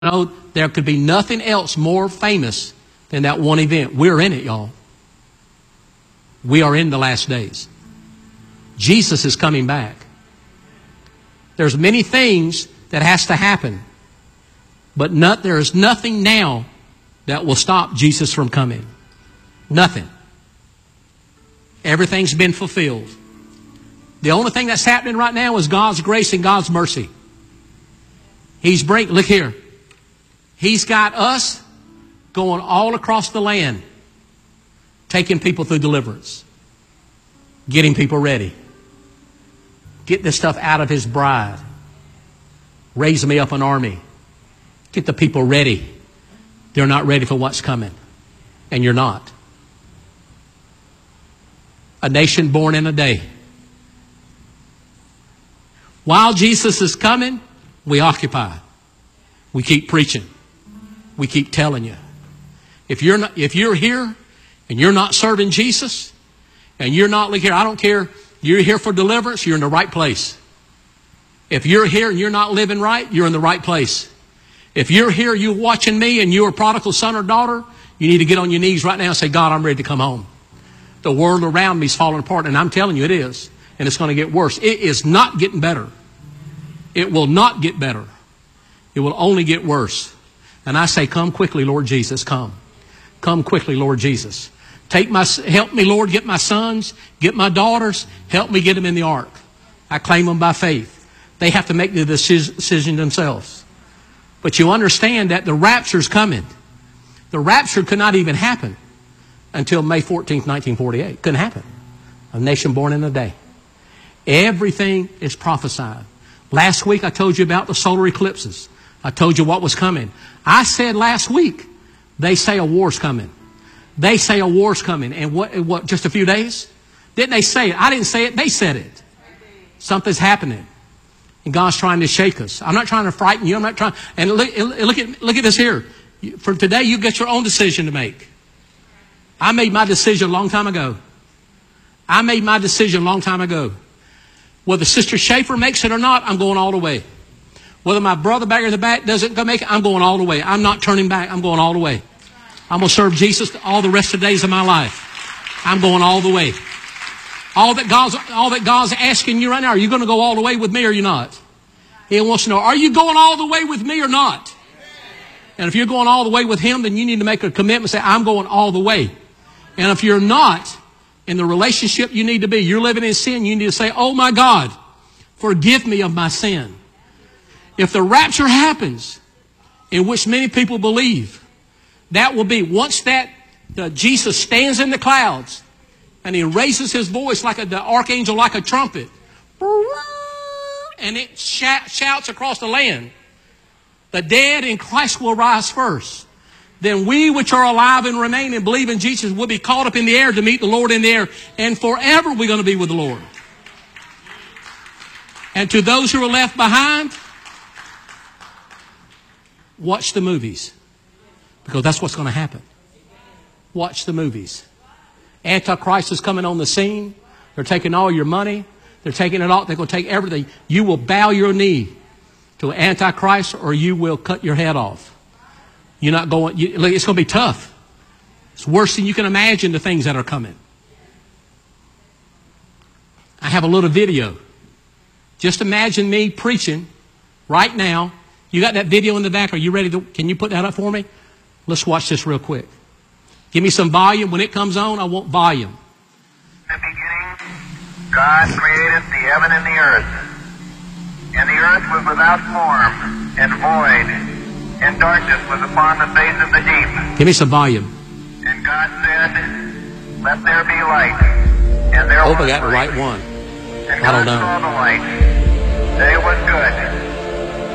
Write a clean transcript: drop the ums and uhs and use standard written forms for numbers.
know, there could be nothing else more famous than that one event. We're in it, y'all. We are in the last days. Jesus is coming back. There's many things that has to happen. But there is nothing now that will stop Jesus from coming. Nothing. Everything's been fulfilled. The only thing that's happening right now is God's grace and God's mercy. Look here. He's got us going all across the land, taking people through deliverance, getting people ready. Get this stuff out of His bride. Raise me up an army. Get the people ready. They're not ready for what's coming. And you're not. A nation born in a day. While Jesus is coming, we occupy. We keep preaching. We keep telling you. If you're here and you're not serving Jesus, and you're not, look here, I don't care, you're here for deliverance, you're in the right place. If you're here and you're not living right, you're in the right place. If you're here, you're watching me and you're a prodigal son or daughter, you need to get on your knees right now and say, God, I'm ready to come home. The world around me is falling apart, and I'm telling you it is. And it's going to get worse. It is not getting better. It will not get better. It will only get worse. And I say, come quickly, Lord Jesus, come. Come quickly, Lord Jesus. Help me, Lord, get my sons, get my daughters, help me get them in the ark. I claim them by faith. They have to make the decision themselves. But you understand that the rapture's coming. The rapture could not even happen until May 14th, 1948. Couldn't happen. A nation born in a day. Everything is prophesied. Last week I told you about the solar eclipses. I told you what was coming. I said last week, they say a war's coming. They say a war's coming. And what, just a few days? Didn't they say it? I didn't say it. They said it. Something's happening. And God's trying to shake us. I'm not trying to frighten you. I'm not trying. And look at this here. For today, you get your own decision to make. I made my decision a long time ago. I made my decision a long time ago. Whether Sister Schaefer makes it or not, I'm going all the way. Whether my brother back in the back doesn't go make it, I'm going all the way. I'm not turning back. I'm going all the way. I'm going to serve Jesus all the rest of the days of my life. I'm going all the way. All that God's asking you right now, are you going to go all the way with me or are you not? He wants to know, are you going all the way with me or not? And if you're going all the way with Him, then you need to make a commitment and say, I'm going all the way. And if you're not in the relationship you need to be, you're living in sin, you need to say, oh my God, forgive me of my sin. If the rapture happens, in which many people believe, that will be once Jesus stands in the clouds and He raises His voice like the archangel, like a trumpet, and it shouts across the land. The dead in Christ will rise first. Then we which are alive and remain and believe in Jesus will be caught up in the air to meet the Lord in the air. And forever we're going to be with the Lord. And to those who are left behind, watch the movies. Because that's what's going to happen. Watch the movies. Antichrist is coming on the scene. They're taking all your money. They're taking it all. They're going to take everything. You will bow your knee to Antichrist or you will cut your head off. You're not going, it's going to be tough. It's worse than you can imagine the things that are coming. I have a little video. Just imagine me preaching right now. You got that video in the back. Are you ready can you put that up for me? Let's watch this real quick. Give me some volume. When it comes on, I want volume. In the beginning, God created the heaven and the earth. And the earth was without form and void, and darkness was upon the face of the deep. Give me some volume. And God said, let there be light. And there was I got the light. right one. And I don't God know. saw the light, that it was good.